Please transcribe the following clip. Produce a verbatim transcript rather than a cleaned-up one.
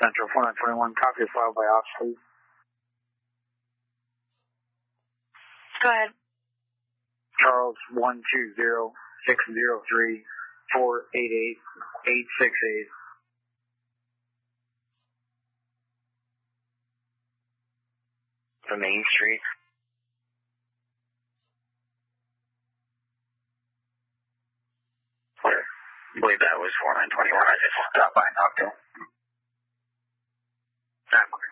Central four nine two one, copy is filed by ops, please. Go ahead. Charles one two zero six zero three four eight eight eight six eight. The Main Street. Where? I believe that was four nine two one. I just stopped by and knocked on.